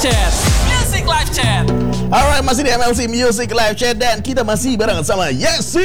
Chat. Music Live Chat. Alright, masih di MLC Music Live Chat dan kita masih bareng sama Yesi.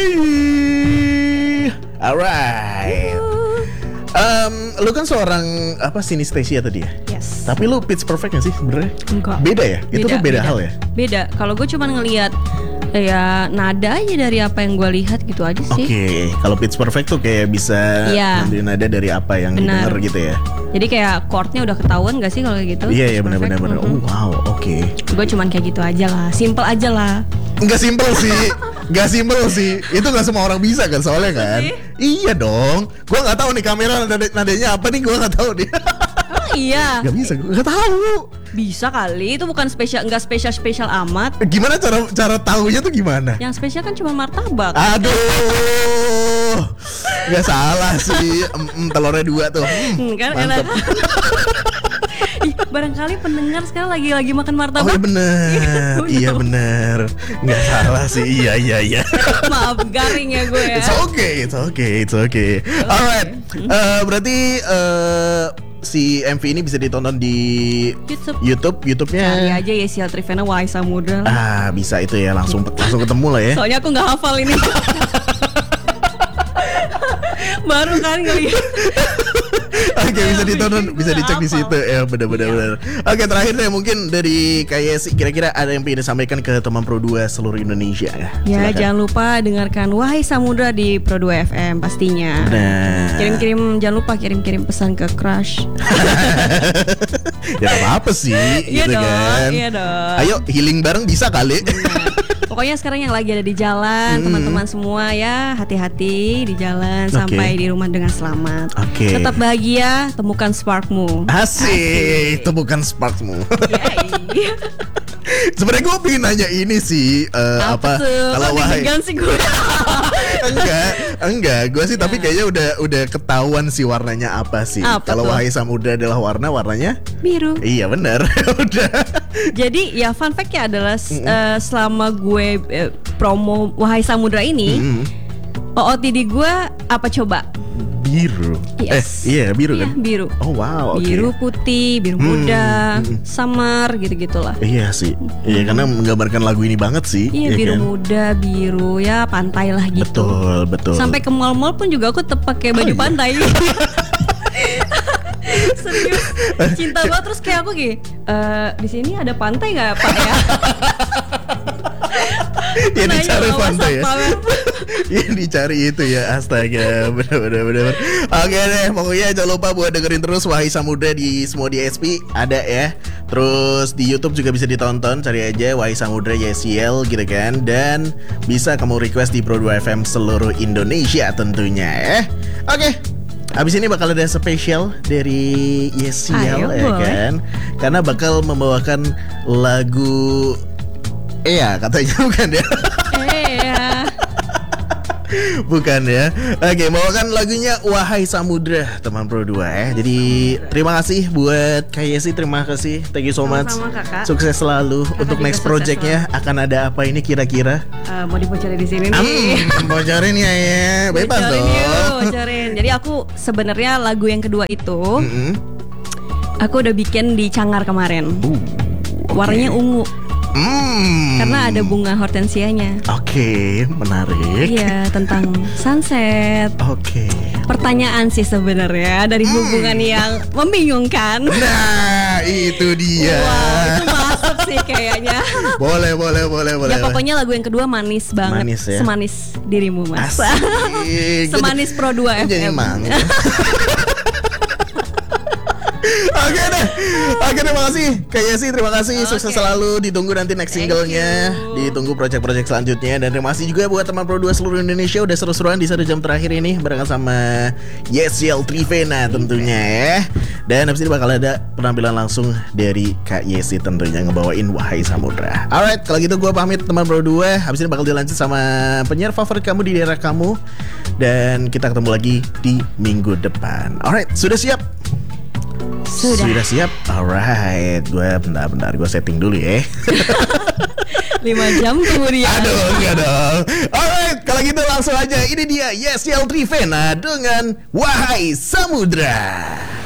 Alright. Lu kan seorang sinestesia tadi ya? Yes. Tapi lu pitch perfect gak sih sebenarnya? Enggak. Beda ya? Itu tuh beda hal ya? Beda. Kalau gue cuma ngelihat ya nada aja dari apa yang gue lihat gitu aja sih. Oke, kalau pitch perfect tuh kayak bisa ngambil nada dari apa yang didengar gitu ya. Jadi kayak chordnya udah ketahuan gak sih kalau kayak gitu? Iya benar. Oh wow, oke. Gue cuman kayak gitu aja lah, simple aja lah. Enggak simple sih. Itu gak semua orang bisa kan soalnya kan. Iya dong. Gue nggak tahu nih kamera nadanya apa nih, gue nggak tahu nih. Oh iya. Gak bisa, gue nggak tahu. Bisa kali, itu bukan nggak spesial amat. Gimana cara tahunya tuh gimana? Yang spesial kan cuma martabak. Aduh, nggak salah sih. Telurnya 2 tuh. Kan mantep. Ih, barangkali pendengar sekarang lagi makan martabak. Oh iya bener. Iya bener. Nggak salah sih. Iya. Maaf, garing ya gue ya. It's okay. Alright. Berarti si MV ini bisa ditonton di YouTube-nya. Cari aja Yesiel Trivena Wahai Samudra. Bisa itu ya, langsung ketemu lah ya. Soalnya aku nggak hafal ini. Baru kan ngeliat. Oke, bisa ditonton, bisa dicek di situ ya, benar. Oke, terakhir deh mungkin dari kayak kira-kira ada yang ingin disampaikan ke teman Pro 2 seluruh Indonesia ya. Ya, silakan. jangan lupa dengarkan Wahai Samudra di Pro 2 FM pastinya. Benar. Jangan lupa kirim pesan ke crush. Ya apa sih, Iya gitu dong, kan. iya dong. Ayo healing bareng bisa kali. Pokoknya sekarang yang lagi ada di jalan, teman-teman semua ya, hati-hati di jalan sampai di rumah dengan selamat. Tetap bahagia, temukan sparkmu. Asik. Temukan sparkmu. Sebenarnya gue pengen nanya ini sih apa kalau Wahai sih gue. enggak gue sih tapi kayaknya udah ketahuan sih warnanya apa sih. Kalau Wahai Samudra adalah warnanya biru. Iya benar. Udah. Jadi ya fun fact-nya adalah selama gue promo Wahai Samudra ini, OOTD gue apa coba? Biru. Yes. Biru kan? Biru. Oh wow. Biru putih, biru muda, summer gitu-gitulah. Iya sih. Iya karena menggambarkan lagu ini banget sih. Iya biru kan? Muda, biru ya pantai lah gitu. Betul. Sampai ke mall-mall pun juga aku tetap pakai baju pantai. Serius, cinta banget. Terus kayak aku di sini ada pantai nggak Pak ya? Ya dicari pantai ya. Ya dicari itu ya, astaga, bener. Oke deh, pokoknya jangan lupa buat dengerin terus Wahai Samudra di semua DSP ada ya. Terus di YouTube juga bisa ditonton, cari aja Wahai Samudra Yesiel gitu kan. Dan bisa kamu request di Pro 2 FM seluruh Indonesia tentunya ya. Oke. Abis ini bakal ada spesial dari Yesiel ya kan. Karena bakal membawakan lagu katanya bukan ya? Bukan ya. Oke, bawakan lagunya Wahai Samudra teman Pro 2 ya. Jadi terima kasih buat Kak Yesi, terima kasih. Thank you so much. Kakak. Sukses selalu. Kakak untuk next projectnya akan ada apa ini kira-kira? Mau dibocorin di sini nih. Bocorin ya. Bebas dong. Bocorin. Jadi aku sebenarnya lagu yang kedua itu aku udah bikin di Cangar kemarin. Warnanya ungu. Karena ada bunga hortensianya. Oke, menarik. Iya, tentang sunset. Oke. Pertanyaan sih sebenarnya dari hubungan yang membingungkan. Nah, itu dia. Wah, itu masuk sih kayaknya. Boleh. Ya pokoknya lagu yang kedua manis banget. Manis ya? Semanis dirimu Mas. Semanis Pro 2 Jadi FM. Oke, terima kasih Kak Yesi, terima kasih. Sukses selalu, ditunggu nanti next singlenya, ditunggu project-project selanjutnya. Dan terima kasih juga buat teman Pro 2 seluruh Indonesia udah seru-seruan di 1 jam terakhir ini barengan sama Yesiel Trivena tentunya ya. Dan habis ini bakal ada penampilan langsung dari Kak Yesi tentunya ngebawain Wahai Samudra. Alright, kalau gitu gue pamit teman Pro 2. Habis ini bakal dilanjut sama penyiar favorit kamu di daerah kamu. Dan kita ketemu lagi di minggu depan. Alright, sudah siap? Sudah siap? Alright, gue bentar gue setting dulu ya. 5 jam kemudian. Aduh, enggak dong. Alright, kalau gitu langsung aja. Ini dia Yesiel Trivena dengan Wahai Samudra.